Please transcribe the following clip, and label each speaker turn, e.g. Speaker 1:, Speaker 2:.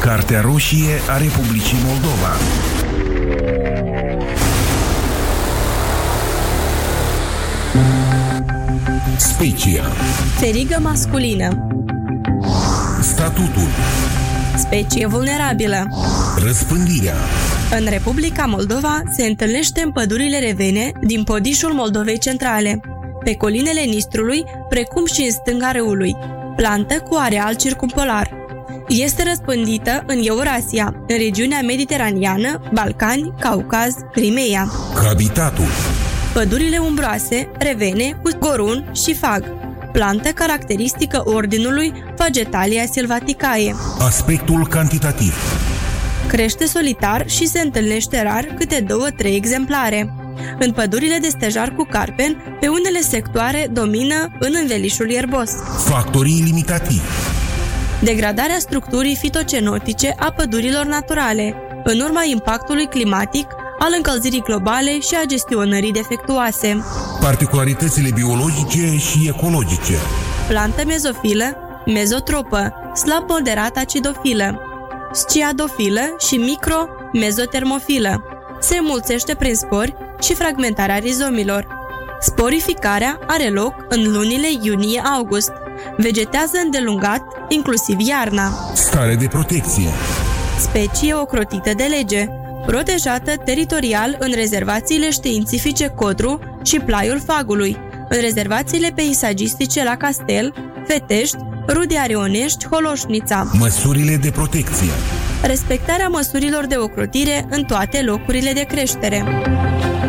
Speaker 1: Cartea roșie a Republicii Moldova. Specia.
Speaker 2: Ferigă masculină.
Speaker 1: Statutul.
Speaker 2: Specie vulnerabilă.
Speaker 1: Răspândirea.
Speaker 2: În Republica Moldova se întâlnește în pădurile revene din Podișul Moldovei Centrale, pe colinele Nistrului, precum și în stânga râului, plantă cu areal circumpolar. Este răspândită în Eurasia, în regiunea mediteraneană, Balcani, Caucaz, Crimea.
Speaker 1: Habitatul.
Speaker 2: Pădurile umbroase, revene, cu gorun și fag, plantă caracteristică ordinului Vagetalia sylvaticae.
Speaker 1: Aspectul cantitativ.
Speaker 2: Crește solitar și se întâlnește rar câte 2-3 exemplare. În pădurile de stejar cu carpen, pe unele sectoare domină în învelișul ierbos.
Speaker 1: Factorii limitativi.
Speaker 2: Degradarea structurii fitocenotice a pădurilor naturale, în urma impactului climatic, al încălzirii globale și a gestionării defectuoase.
Speaker 1: Particularitățile biologice și ecologice.
Speaker 2: Plantă mezofilă, mezotropă, slab moderat acidofilă, sciadofilă și micro-mezotermofilă. Se înmulțește prin spori și fragmentarea rizomilor. Sporificarea are loc în lunile iunie-august. Vegetează îndelungat, inclusiv iarna.
Speaker 1: Stare de protecție.
Speaker 2: Specie ocrotită de lege, protejată teritorial în rezervațiile științifice Codru și Plaiul Fagului, în rezervațiile peisagistice la Castel, Fetești, Rude Arionești, Holoșnița.
Speaker 1: Măsurile de protecție.
Speaker 2: Respectarea măsurilor de ocrotire în toate locurile de creștere.